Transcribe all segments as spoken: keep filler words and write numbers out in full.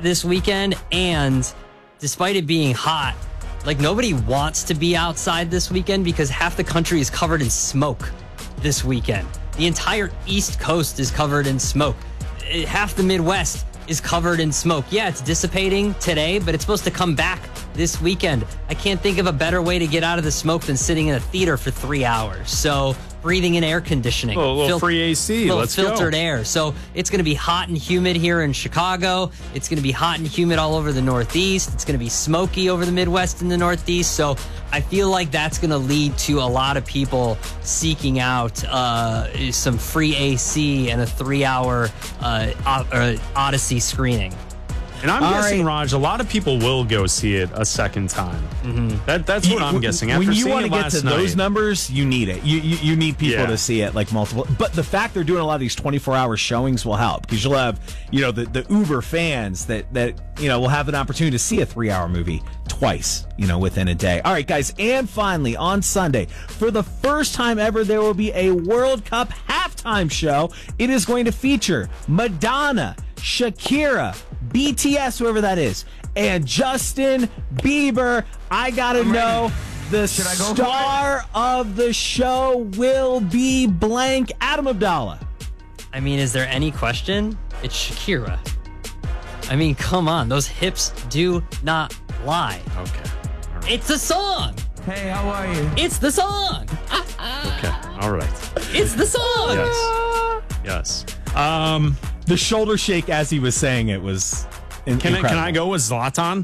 this weekend, and despite it being hot, like nobody wants to be outside this weekend because half the country is covered in smoke this weekend. The entire East Coast is covered in smoke. Half the Midwest is covered in smoke. Yeah, it's dissipating today, but it's supposed to come back this weekend. I can't think of a better way to get out of the smoke than sitting in a theater for three hours. So breathing in air conditioning. A little, little Fil- free A C. little Let's filtered go. air. So it's going to be hot and humid here in Chicago. It's going to be hot and humid all over the Northeast. It's going to be smoky over the Midwest and the Northeast. So I feel like that's going to lead to a lot of people seeking out uh, some free A C and a three-hour uh, o- Odyssey screening. And I'm All guessing, right. Raj, a lot of people will go see it a second time. Mm-hmm. That, that's what I'm guessing. After when you seeing want it to get last to those night- numbers, you need it. You you, you need people Yeah. to see it like multiple. But the fact they're doing a lot of these twenty-four hour showings will help because you'll have you know the, the Uber fans that that you know will have an opportunity to see a three hour movie twice you know within a day. All right, guys, and finally on Sunday, for the first time ever, there will be a World Cup halftime show. It is going to feature Madonna, Shakira, B T S, whoever that is, and Justin Bieber. I gotta know the Should I go for star of the show will be blank. Adam Abdallah. I mean, is there any question? It's Shakira. I mean, come on. Those hips do not lie. Okay. All right. It's the song. Hey, how are you? It's the song. Okay. All right. It's the song. Yes. Yes. Um, The shoulder shake as he was saying it was in- can I, incredible. can I go with Zlatan?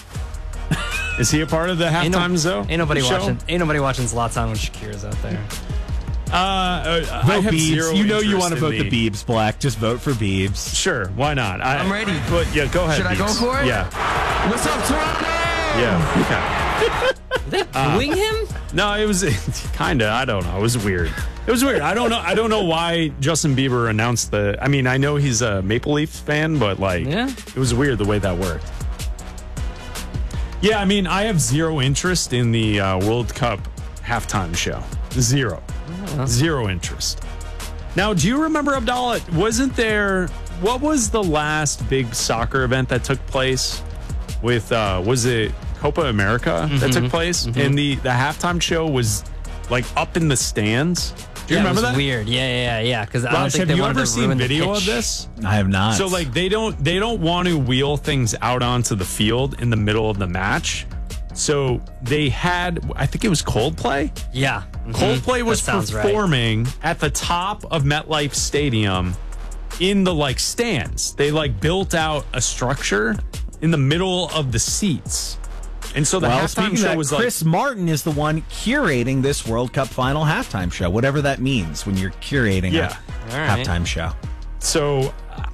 Is he a part of the Ain't, no- halftime show? ain't nobody show? watching. Ain't nobody watching Zlatan when Shakira's out there. Uh, uh, I Vote have Biebs. zero You know you interest want to in vote the Biebs, Black. Just vote for Biebs. Sure, why not? I, I'm ready. But yeah, go ahead. Should I go Biebs. for it? Yeah, What's up, Toronto? yeah. Are they booing him? No, it was kind of. I don't know. It was weird. It was weird. I don't know. I don't know why Justin Bieber announced the. I mean, I know he's a Maple Leafs fan, but like, Yeah. it was weird the way that worked. Yeah, I mean, I have zero interest in the uh, World Cup halftime show. Zero, zero interest. Now, do you remember, Abdallah? Wasn't there? What was the last big soccer event that took place? With uh, was it Copa America that took place? And the the halftime show was like up in the stands. Do you yeah, remember it was that? weird. Yeah, yeah, yeah. yeah. Because I don't Raj, think have they you wanted ever to seen ruin the video of pitch. this? I have not. So like they don't they don't want to wheel things out onto the field in the middle of the match. So they had, I think it was Coldplay. Yeah. Mhm. Coldplay was That sounds right. performing at the top of MetLife Stadium in the like stands. They like built out a structure in the middle of the seats. And so the well, halftime speaking of show that, was Chris like Martin is the one curating this World Cup final halftime show, whatever that means when you're curating Yeah. a All right. halftime show. so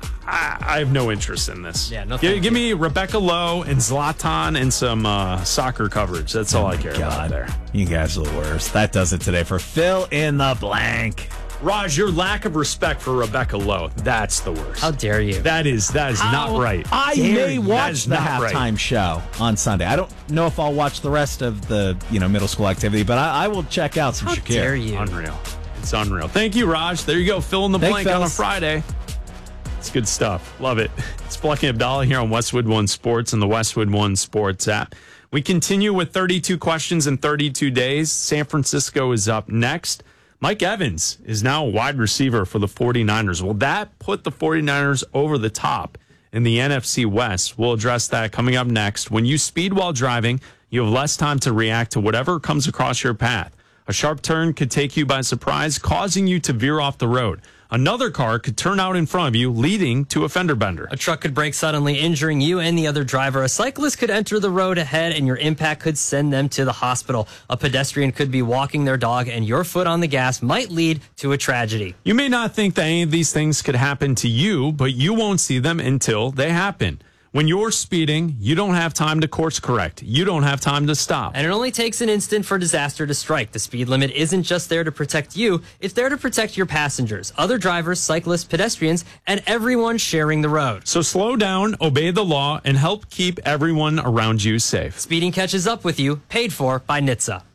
I, I have no interest in this. Yeah, no Give, thank give you. me Rebecca Lowe and Zlatan and some uh, soccer coverage. That's all I care about God, there. you guys are the worst. That does it today for Fill in the Blank. Raj, your lack of respect for Rebecca Lowe, that's the worst. How dare you? That is that is How not right. I dare may you. That watch is the not right. halftime show on Sunday. I don't know if I'll watch the rest of the you know middle school activity, but I, I will check out some How Shakira. dare you? Unreal. It's unreal. Thank you, Raj. There you go. Fill in the Thanks, blank on a fellas. Friday. It's good stuff. Love it. It's Plucky Abdallah here on Westwood One Sports and the Westwood One Sports app. We continue with thirty-two questions in thirty-two days. San Francisco is up next. Mike Evans is now a wide receiver for the 49ers. Will that put the 49ers over the top in the N F C West? We'll address that coming up next. When you speed while driving, you have less time to react to whatever comes across your path. A sharp turn could take you by surprise, causing you to veer off the road. Another car could turn out in front of you, leading to a fender bender. A truck could brake suddenly, injuring you and the other driver. A cyclist could enter the road ahead, and your impact could send them to the hospital. A pedestrian could be walking their dog, and your foot on the gas might lead to a tragedy. You may not think that any of these things could happen to you, but you won't see them until they happen. When you're speeding, you don't have time to course correct. You don't have time to stop. And it only takes an instant for disaster to strike. The speed limit isn't just there to protect you, it's there to protect your passengers, other drivers, cyclists, pedestrians, and everyone sharing the road. So slow down, obey the law, and help keep everyone around you safe. Speeding catches up with you, paid for by N H T S A.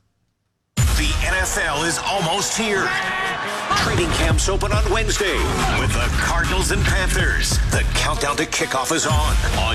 The N F L is almost here. Training camps open on Wednesday with the Cardinals and Panthers. The countdown to kickoff is on. on